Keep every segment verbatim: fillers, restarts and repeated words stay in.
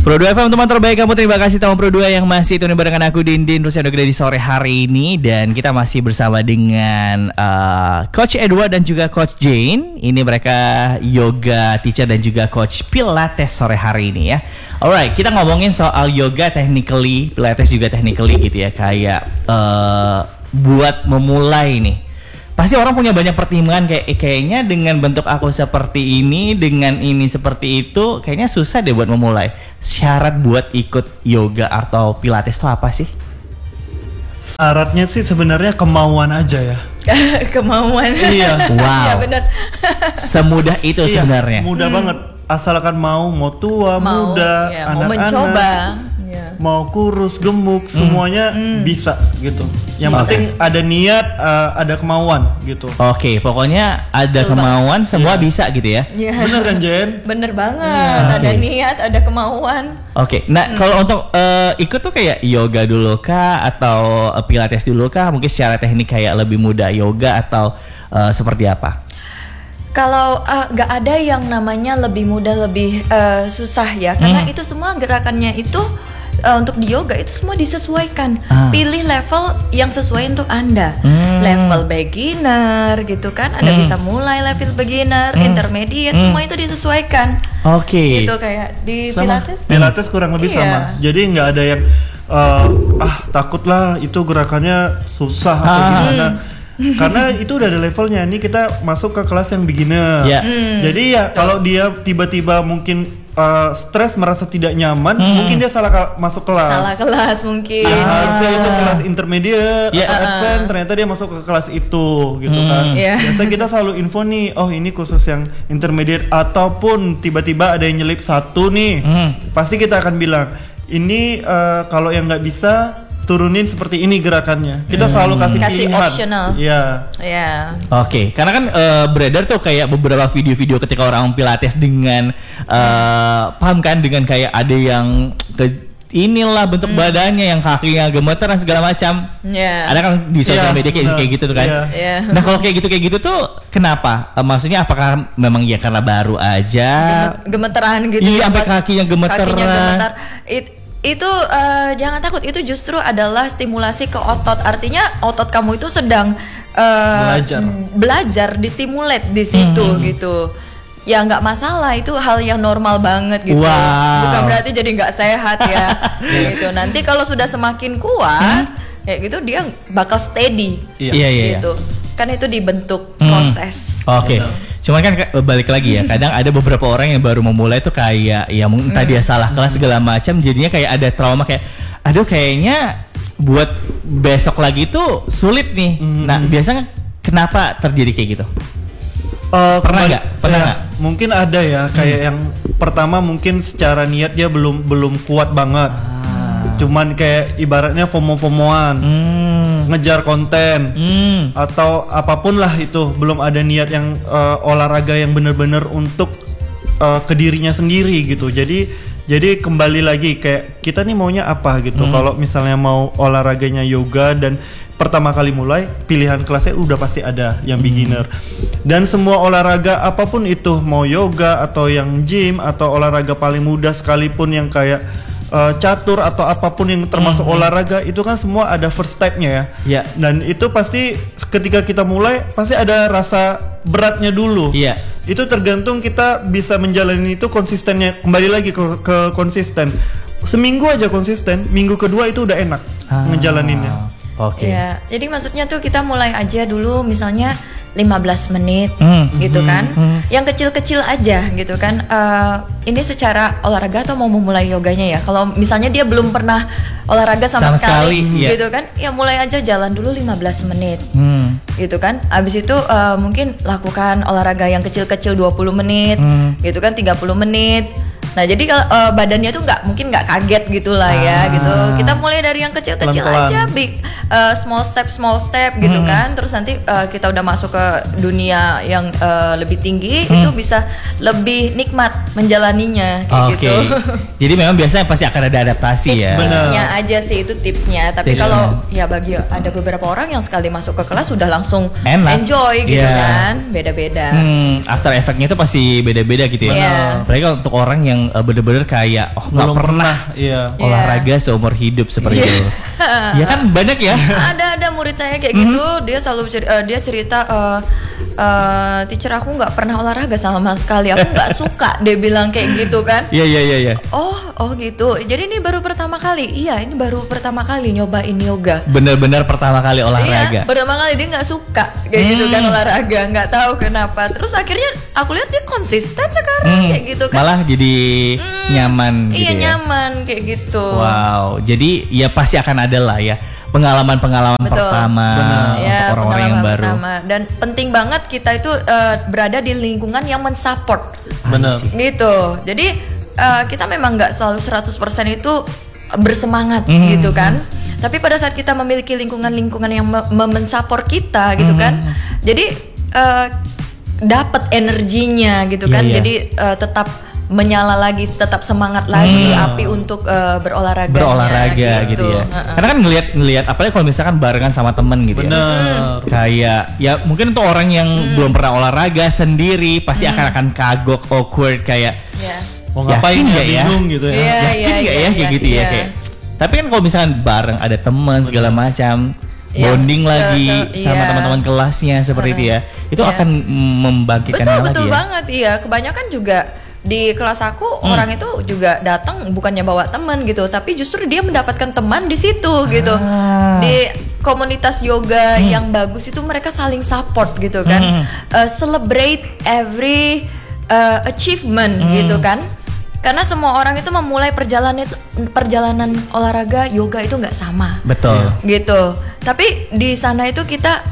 Pro dua F M teman terbaik kamu, terima kasih teman Pro dua yang masih tune barengan aku Dindin terus yang udah di sore hari ini. Dan kita masih bersama dengan uh, Coach Edward dan juga Coach Jane. Ini mereka yoga teacher dan juga Coach Pilates sore hari ini ya. Alright, kita ngomongin soal yoga technically, Pilates juga technically gitu ya. Kayak uh, buat memulai nih, pasti orang punya banyak pertimbangan kayak eh, kayaknya dengan bentuk aku seperti ini, dengan ini seperti itu, kayaknya susah deh buat memulai. Syarat buat ikut yoga atau pilates itu apa sih? Syaratnya sih sebenarnya kemauan aja ya. Kemauan. Iya. Wow. Ya benar. Semudah itu Iya, sebenarnya. mudah hmm. banget. Asalkan mau, mau tua, mau, muda, ya, mau anak-anak, mencoba. mau kurus, gemuk, hmm. semuanya hmm. bisa gitu. Yang bisa. penting ada niat, uh, ada kemauan gitu. Oke, pokoknya ada Betul kemauan, bang. semua Iya. bisa gitu ya. Ya. Bener kan Jen? Bener banget. Ya. Ada Oke. niat, ada kemauan. Oke, nah Hmm. kalau untuk uh, ikut tuh kayak yoga dulu kah atau uh, pilates dulu kah? Mungkin secara teknik kayak lebih mudah yoga atau uh, seperti apa? Kalau nggak uh, ada yang namanya lebih mudah, lebih uh, susah ya, karena Hmm. itu semua gerakannya itu uh, untuk di yoga itu semua disesuaikan. Ah. Pilih level yang sesuai untuk Anda. Hmm. Level beginner gitu kan, Anda Hmm. bisa mulai level beginner, Hmm. intermediate, Hmm. semua itu disesuaikan. Oke. Gitu kayak di Sama. Pilates. Pilates kurang lebih Iya. sama. Jadi nggak ada yang uh, ah takutlah itu gerakannya susah atau Ah. gimana. Karena itu udah ada levelnya. Ini kita masuk ke kelas yang beginner. Ya. Hmm. Jadi ya kalau dia tiba-tiba mungkin uh, stres, merasa tidak nyaman, Hmm. mungkin dia salah ka- masuk kelas. Salah kelas mungkin. Ya, gitu. harusnya itu kelas intermediate Ya. atau advance, ternyata dia masuk ke kelas itu gitu Hmm. kan. Iya. Biasa kita selalu info nih, oh ini khusus yang intermediate, ataupun tiba-tiba ada yang nyelip satu nih. Hmm. Pasti kita akan bilang, ini uh, kalau yang nggak bisa turunin seperti ini gerakannya. Kita selalu kasih, Kasih pilihan. optional. Iya. Ya. Oke, karena kan uh, beredar tuh kayak beberapa video-video ketika orang pilates dengan uh, paham kan, dengan kayak ada yang ke inilah bentuk Hmm. badannya yang kakinya gemeter dan segala macam. Ya. Ada kan di sosial Iya, media kayak, benar. kayak gitu tuh kan. Iya. Iya. Nah kalau kayak gitu kayak gitu tuh kenapa? Uh, maksudnya apakah memang ya karena baru aja? Gemet- gemeteran gitu. Iya, ya, sampai pas kakinya gemeteran. Kakinya gemetar. It- itu uh, jangan takut, itu justru adalah stimulasi ke otot. Artinya otot kamu itu sedang uh, Belajar. belajar, distimulate di situ Hmm. gitu. Ya nggak masalah, itu hal yang normal banget gitu. Wow. Bukan berarti jadi nggak sehat ya. Gitu. Nanti kalau sudah semakin kuat, ya gitu dia bakal steady. Iya. Iya, iya, iya. Gitu. Kan itu dibentuk Hmm. proses. Oke, Betul. cuman kan ka- balik lagi ya. Kadang ada beberapa orang yang baru memulai tuh kayak ya mungkin entah dia salah kelas segala macam, jadinya kayak ada trauma kayak, aduh kayaknya buat besok lagi tuh sulit nih. Mm. Nah biasanya kenapa terjadi kayak gitu? Uh, Pernah kembali- nggak? Pernah ya, nggak? mungkin ada ya, kayak yang pertama mungkin secara niat dia belum belum kuat banget. Cuman kayak ibaratnya FOMO-FOMOan, Hmm. ngejar konten, Hmm. atau apapun lah itu, belum ada niat yang uh, olahraga yang bener-bener untuk uh, ke dirinya sendiri gitu. Jadi jadi kembali lagi kayak kita nih maunya apa gitu. Hmm. Kalau misalnya mau olahraganya yoga dan pertama kali mulai, pilihan kelasnya udah pasti ada yang beginner. Dan semua olahraga apapun itu, mau yoga atau yang gym atau olahraga paling mudah sekalipun yang kayak uh, catur atau apapun yang termasuk Hmm. olahraga, itu kan semua ada first step-nya ya. Iya. Dan itu pasti ketika kita mulai pasti ada rasa beratnya dulu. Iya. Itu tergantung kita bisa menjalani itu konsistennya. Kembali lagi ke, ke konsisten. Seminggu aja konsisten, minggu kedua itu udah enak Ah, ngejalaninnya. Oke. Ya, jadi maksudnya tuh kita mulai aja dulu misalnya lima belas menit Hmm. gitu Mhm. kan. Hmm. Yang kecil-kecil aja gitu kan. Eh, ini secara olahraga atau mau memulai yoganya ya. Kalau misalnya dia belum pernah olahraga sama, Sama sekali, iya. gitu kan. Ya mulai aja jalan dulu lima belas menit. Hmm. Gitu kan. Abis itu eh, mungkin lakukan olahraga yang kecil-kecil dua puluh menit, Hmm. gitu kan, tiga puluh menit. Nah jadi kalau eh, badannya tuh nggak mungkin nggak kaget gitulah Ah. ya gitu. Kita mulai dari yang kecil-kecil Pelan-pelan. aja, big eh, small step small step gitu Hmm. kan. Terus nanti eh, kita udah masuk ke dunia yang eh, lebih tinggi, Hmm. itu bisa lebih nikmat menjalaninya kayak Oke. gitu. Jadi memang biasanya pasti akan ada adaptasi ya. Benar. Tipsnya aja sih, itu tipsnya. Tapi Tipsnya. kalau ya bagi ada beberapa orang yang sekali masuk ke kelas sudah langsung Enak. enjoy gitu Iya. kan, beda-beda. Hmm, after effect-nya itu pasti beda-beda gitu ya. Iya. Apalagi kalau untuk orang yang yang uh, bener-bener kayak oh nggak Belum pernah, pernah, iya. olahraga seumur hidup seperti Iya. itu. Ya kan banyak ya. ada ada murid saya kayak gitu, dia selalu cer- uh, dia cerita uh, uh, teacher aku nggak pernah olahraga sama sekali, aku nggak suka, dia bilang kayak gitu kan. Iya iya iya iya. Oh oh gitu, jadi ini baru pertama kali, iya ini baru pertama kali nyobain yoga. Bener-bener pertama kali olahraga. Iya, pertama kali dia nggak suka kayak gitu kan Hmm. olahraga, nggak tahu kenapa. Terus akhirnya aku lihat dia konsisten sekarang Hmm, kayak gitu kan. Malah jadi Hmm, nyaman gitu iya ya. nyaman kayak gitu. Wow, jadi ya pasti akan ada lah ya pengalaman-pengalaman Betul. pertama Benar. untuk Ya, orang-orang yang pengalaman baru. pertama. Dan penting banget kita itu eh, berada di lingkungan yang mensupport Benar. gitu. Jadi eh, kita memang nggak selalu seratus persen itu bersemangat Hmm. gitu kan. Tapi pada saat kita memiliki lingkungan-lingkungan yang me- me- mensupport kita gitu Hmm. kan. Jadi eh, dapat energinya gitu Iya, kan. iya. Jadi eh, tetap menyala lagi, tetap semangat lagi api untuk eh, berolahraga. Berolahraga gitu, ya. Karena kan ngelihat ngelihat apalagi kalau misalkan barengan sama temen gitu ya. Benar. Kayak ya mungkin untuk orang yang Hmm. belum pernah olahraga sendiri pasti akan akan kagok awkward kayak Ya. Mau ngapain yakin ya, nggak ya? bingung gitu ya. Iya, yakin iya, nggak iya, ya kayak iya, gitu ya iya. kayak. Tapi kan kalau misalkan bareng ada teman segala macam Iya, bonding se- lagi se- sama iya. teman-teman kelasnya seperti itu ya. Itu Iya. akan membangkitkan Betul yang betul lagi ya. banget, iya. Kebanyakan juga di kelas aku orang itu juga datang bukannya bawa teman gitu, tapi justru dia mendapatkan teman di situ gitu. Ah. Di komunitas yoga yang bagus itu mereka saling support gitu kan. Uh, celebrate every uh, achievement gitu kan. Karena semua orang itu memulai perjalanan itu perjalanan olahraga yoga itu nggak sama. Betul. Gitu. Tapi di sana itu kita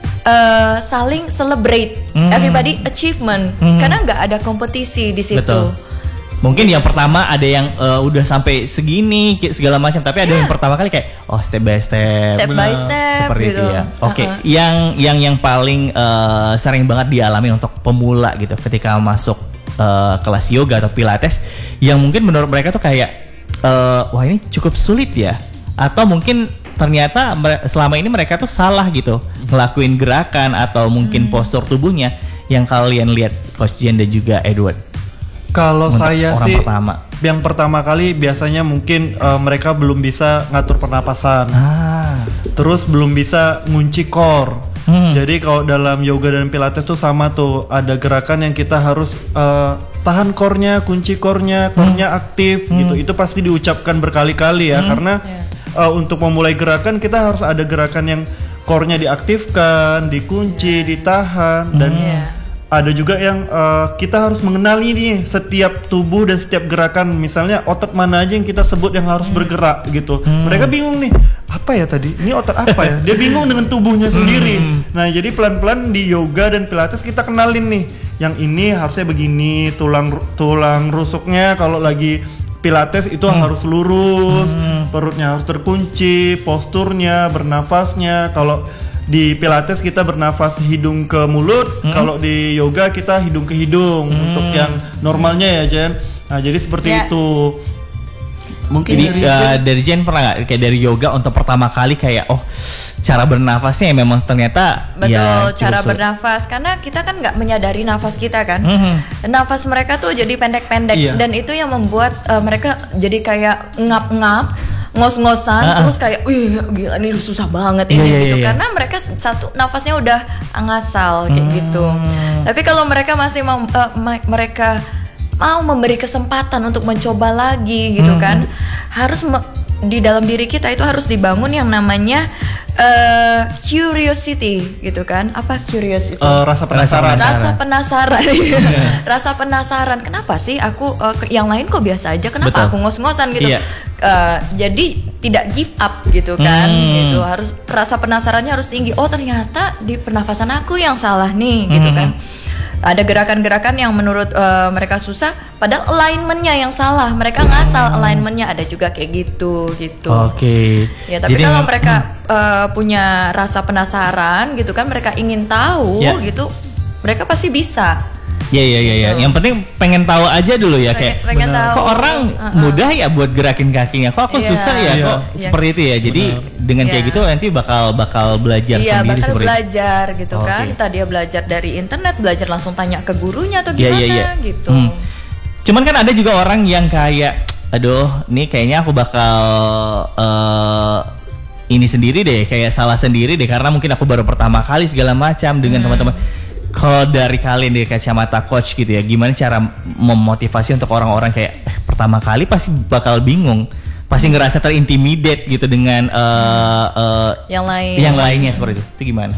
uh, saling celebrate Hmm. everybody achievement Hmm. karena nggak ada kompetisi di situ. Betul. Mungkin yang pertama ada yang eh, udah sampai segini ki- segala macam, tapi ada Iya. yang pertama kali kayak oh step by step, Step by Benar. step seperti gitu. itu ya. Oke, Uh-uh. yang yang yang paling eh, sering banget dialami untuk pemula gitu ketika masuk eh, kelas yoga atau pilates, yang mungkin menurut mereka tuh kayak eh, wah ini cukup sulit ya, atau mungkin ternyata mere- selama ini mereka tuh salah gitu ngelakuin gerakan atau mungkin Hmm. postur tubuhnya yang kalian lihat Coach Jen dan juga Edward. Kalau Untuk saya orang sih pertama. yang pertama kali biasanya mungkin eh, mereka belum bisa ngatur pernapasan. Ah. Terus belum bisa ngunci core. Hmm. Jadi kalau dalam yoga dan pilates tuh sama tuh, ada gerakan yang kita harus eh, tahan core-nya, kunci core-nya, core-nya aktif gitu. Itu pasti diucapkan berkali-kali ya, karena eh, untuk memulai gerakan kita harus ada gerakan yang core-nya diaktifkan, dikunci, ditahan, dan Iya. ada juga yang eh, kita harus mengenali nih setiap tubuh dan setiap gerakan. Misalnya otot mana aja yang kita sebut yang harus bergerak gitu. Mereka bingung nih, apa ya tadi? Ini otot apa ya? Dia bingung dengan tubuhnya sendiri. Nah, jadi pelan-pelan di yoga dan pilates kita kenalin nih. Yang ini harusnya begini, tulang tulang rusuknya kalau lagi pilates itu harus lurus, perutnya harus terkunci, posturnya, bernafasnya. Kalau di pilates kita bernafas hidung ke mulut, kalau di yoga kita hidung ke hidung untuk yang normalnya ya Jen. Nah jadi seperti Ya. itu. Mungkin Jadi dari eh, Jen. dari Jen pernah nggak kayak dari yoga untuk pertama kali kayak oh cara bernafasnya memang ternyata Betul, ya, cukup cara sulit. bernafas karena kita kan nggak menyadari nafas kita kan. Mhm. Nafas mereka tuh jadi pendek-pendek Iya. dan itu yang membuat eh, mereka jadi kayak ngap-ngap, ngos-ngosan, Ah, ah. terus kayak, wih gila ini susah banget Iya, ini iya, gitu. iya. Karena mereka satu nafasnya udah ngasal kayak Hmm. gitu. Tapi kalau mereka masih mau eh, ma- mereka mau memberi kesempatan untuk mencoba lagi gitu Hmm. kan, harus me- di dalam diri kita itu harus dibangun yang namanya eh, curiosity gitu kan. Apa curious itu? Eh, rasa penasaran. Rasa Rasa penasaran, rasa penasaran. Kenapa sih aku eh, ke- yang lain kok biasa aja? Kenapa Betul. aku ngos-ngosan gitu? Iya. Eh, jadi tidak give up gitu kan? Hmm. Gitu harus rasa penasarannya harus tinggi. Oh ternyata di pernafasan aku yang salah nih, gitu Hmm. kan? Ada gerakan-gerakan yang menurut eh, mereka susah, padahal alignmentnya yang salah. Mereka ngasal alignmentnya, ada juga kayak gitu, gitu. Oke. Ya, tapi Jadi kalau mem- mereka eh, punya rasa penasaran gitu kan, mereka ingin tahu Ya. gitu, mereka pasti bisa. Ya ya ya ya. Yang penting pengen tahu aja dulu ya kayak pengen, pengen tahu. kok orang Uh-uh. mudah ya buat gerakin kakinya. Kok aku Iya. susah ya? Iya. Kok Iya. seperti itu ya. Jadi dengan kayak Iya. gitu nanti bakal bakal belajar Iya, sendiri bakal seperti itu. belajar gitu Oke. kan. Entah dia belajar dari internet, belajar langsung tanya ke gurunya atau Iya, gimana iya, iya. gitu. Hmm. Cuman kan ada juga orang yang kayak, aduh, nih kayaknya aku bakal uh, ini sendiri deh, kayak salah sendiri deh karena mungkin aku baru pertama kali segala macam dengan hmm. teman-teman. Kalau dari kalian dari kacamata coach gitu ya, gimana cara memotivasi untuk orang-orang kayak eh, pertama kali pasti bakal bingung, pasti ngerasa terintimidate gitu dengan uh, uh, yang lain, yang lainnya seperti itu. Itu gimana?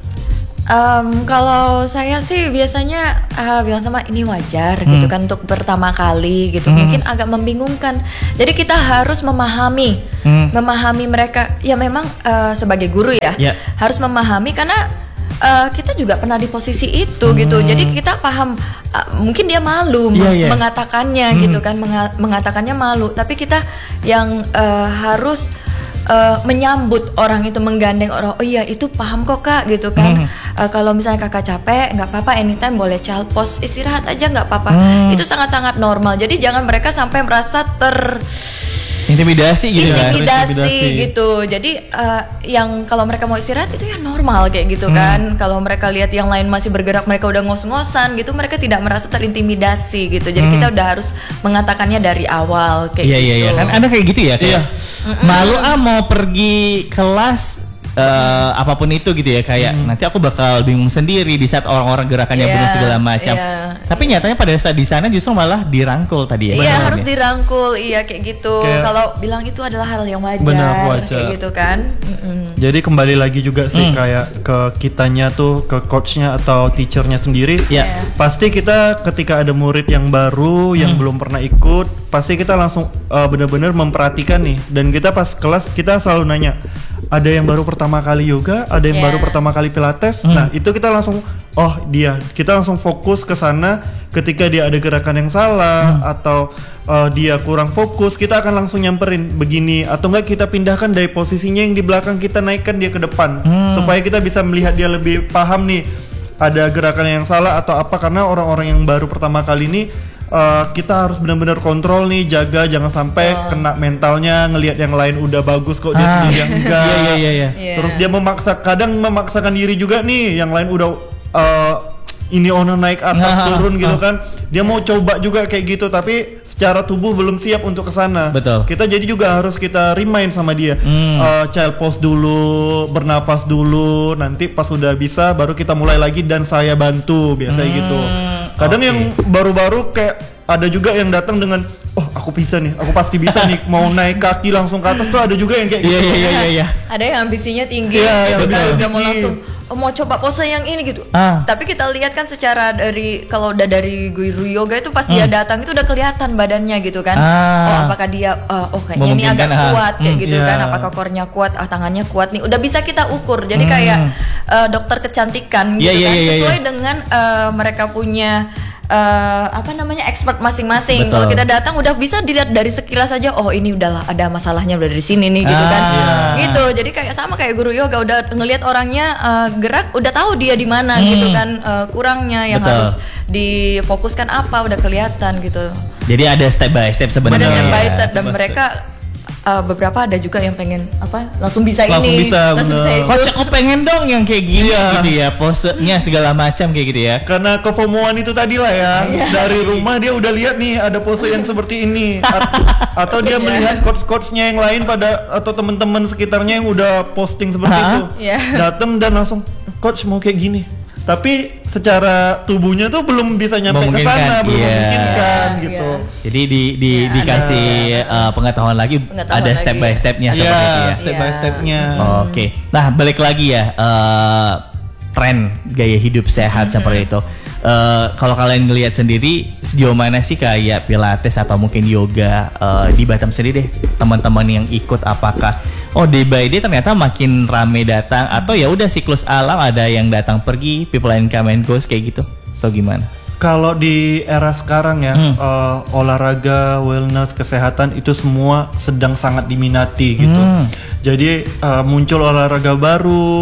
Um, kalau saya sih biasanya uh, bilang sama ini wajar hmm. gitu kan untuk pertama kali gitu, hmm. mungkin agak membingungkan. Jadi kita harus memahami, hmm. memahami mereka. Ya memang uh, sebagai guru ya yeah. harus memahami karena uh, kita juga pernah di posisi itu hmm. gitu. Jadi kita paham. Uh, mungkin dia malu yeah, yeah. mengatakannya hmm. gitu kan, menga- mengatakannya malu. Tapi kita yang uh, harus Uh, menyambut orang itu, menggandeng orang, oh iya itu paham kok kak gitu kan. hmm. uh, Kalau misalnya kakak capek nggak apa-apa, anytime boleh child pause, istirahat aja nggak apa-apa. hmm. Itu sangat-sangat normal. Jadi jangan mereka sampai merasa ter intimidasi gitu kan. Intimidasi gitu. Jadi uh, yang kalau mereka mau istirahat itu ya normal kayak gitu hmm. kan. Kalau mereka lihat yang lain masih bergerak, mereka udah ngos-ngosan gitu, mereka tidak merasa terintimidasi gitu. Jadi hmm. kita udah harus mengatakannya dari awal kayak iya, gitu. Iya iya kan ada kayak gitu ya. Kayak malu ah mau pergi kelas Uh, apapun itu gitu ya, kayak hmm. nanti aku bakal bingung sendiri di saat orang-orang gerakannya yeah, penuh segala macam. Yeah. Tapi nyatanya pada saat di sana justru malah dirangkul tadi ya. Iya yeah, harus ya? dirangkul, iya kayak gitu. Kalau bilang itu adalah hal yang wajar, benar, wajar. Kayak gitu kan. Mm-mm. Jadi kembali lagi juga sih mm. kayak ke kitanya tuh, ke coachnya atau teachernya sendiri. Yeah. Yeah. Pasti kita ketika ada murid yang baru yang mm. belum pernah ikut, pasti kita langsung uh, benar-benar memperhatikan nih. Dan kita pas kelas kita selalu nanya, ada yang baru pertama kali yoga, ada yang yeah. baru pertama kali pilates. Hmm. Nah, itu kita langsung oh dia, kita langsung fokus ke sana. Ketika dia ada gerakan yang salah hmm. atau uh, dia kurang fokus, kita akan langsung nyamperin begini, atau enggak kita pindahkan dari posisinya yang di belakang, kita naikkan dia ke depan hmm. supaya kita bisa melihat dia lebih paham nih ada gerakan yang salah atau apa. Karena orang-orang yang baru pertama kali ini Uh, kita harus benar-benar kontrol nih, jaga jangan sampai oh. kena mentalnya ngelihat yang lain udah bagus kok dia ah. sendiri yang enggak. yeah, yeah, yeah, yeah. Terus dia memaksa, kadang memaksakan diri juga nih, yang lain udah uh, ini ona naik atas nah, turun gitu ah. kan. Dia mau coba juga kayak gitu, tapi secara tubuh belum siap untuk kesana. Betul. Kita jadi juga harus kita remind sama dia, hmm. uh, child pose dulu, bernafas dulu. Nanti pas udah bisa, baru kita mulai lagi dan saya bantu biasanya hmm. gitu. Kadang okay. yang baru-baru kayak ada juga yang datang dengan oh aku bisa nih, aku pasti bisa nih, mau naik kaki langsung ke atas tuh ada juga yang kayak gitu. Iya iya iya iya. Ada yang ambisinya tinggi, yeah, gitu kan, udah mau tinggi. langsung oh, mau coba pose yang ini gitu. Ah. Tapi kita lihat kan secara dari kalau udah dari guru yoga itu pas hmm. dia datang itu udah kelihatan badannya gitu kan. Ah. Oh apakah dia uh, oh kayaknya ini agak ah. kuat kayak hmm, gitu yeah. kan, apakah core-nya kuat, ah, tangannya kuat nih. Udah bisa kita ukur. Jadi hmm. kayak uh, dokter kecantikan gitu yeah, yeah, kan, yeah, sesuai yeah. dengan uh, mereka punya Uh, apa namanya expert masing-masing. Kalau kita datang udah bisa dilihat dari sekilas aja, oh ini udahlah ada masalahnya udah dari sini nih gitu ah, kan. Yeah. Gitu. Jadi kayak sama kayak guru yoga, udah ngelihat orangnya uh, gerak, udah tahu dia di mana hmm. gitu kan, uh, kurangnya yang Betul. harus difokuskan apa udah kelihatan gitu. Jadi ada step by step sebenarnya. Ada step by step yeah, dan mereka Uh, beberapa ada juga yang pengen apa langsung bisa langsung ini bisa, langsung bisa itu. Coach aku pengen dong yang kayak gini yeah. gitu ya, posenya segala macam kayak gitu ya. Karena kefomoan itu tadi lah ya, yeah. dari rumah dia udah lihat nih ada pose yang seperti ini. A- atau dia yeah. melihat coach-coachnya yang lain pada atau teman-teman sekitarnya yang udah posting seperti ha? itu, yeah. datang dan langsung coach mau kayak gini. Tapi secara tubuhnya tuh belum bisa nyampe ke sana, belum yeah. memungkinkan yeah. gitu. Yeah. Jadi di, di yeah, dikasih uh, pengetahuan lagi, pengetahuan ada step lagi. by stepnya seperti yeah, itu ya. Step yeah. by stepnya. Oh, Oke. Okay. Nah balik lagi ya, uh, tren gaya hidup sehat mm-hmm. seperti itu. Uh, kalau kalian ngelihat sendiri sejauh mana sih kayak pilates atau mungkin yoga uh, di Batam sendiri deh, teman-teman yang ikut apakah oh day by day ternyata makin rame datang atau ya udah siklus alam, ada yang datang pergi, people and come and goes kayak gitu atau gimana? Kalau di era sekarang ya hmm. uh, olahraga, wellness, kesehatan itu semua sedang sangat diminati gitu. Hmm. Jadi uh, muncul olahraga baru,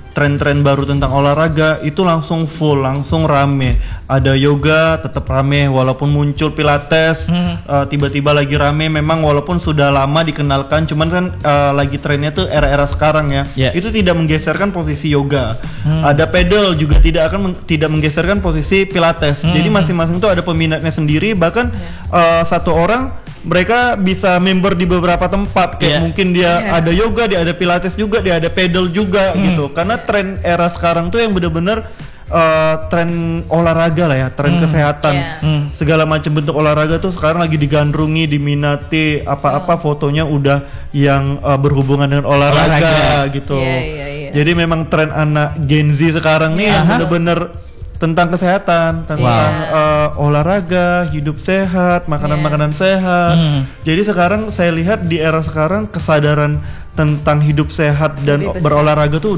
tren-tren baru tentang olahraga itu langsung full, langsung rame. Ada yoga tetap rame, walaupun muncul pilates hmm. uh, tiba-tiba lagi rame. Memang walaupun sudah lama dikenalkan, cuman kan uh, lagi trennya tuh era-era sekarang ya. Yeah. Itu tidak menggeserkan posisi yoga. Hmm. Ada pedal juga tidak akan meng- tidak menggeserkan posisi pilates. Hmm. Jadi masing-masing tuh ada peminatnya sendiri. Bahkan yeah. uh, satu orang mereka bisa member di beberapa tempat kayak yeah. mungkin dia yeah. ada yoga, dia ada pilates juga, dia ada pedal juga hmm. gitu. Karena tren era sekarang tuh yang benar-benar uh, tren olahraga lah ya, tren hmm. kesehatan. Yeah. Hmm. Segala macam bentuk olahraga tuh sekarang lagi digandrungi, diminati, apa-apa oh. fotonya udah yang uh, berhubungan dengan olahraga, olahraga. gitu. Yeah, yeah, yeah. Jadi memang tren anak Gen Z sekarang nih yeah. yang benar-benar tentang kesehatan, tentang wow. uh, olahraga, hidup sehat, makanan-makanan yeah. sehat. Hmm. Jadi sekarang saya lihat di era sekarang kesadaran tentang hidup sehat dan berolahraga tuh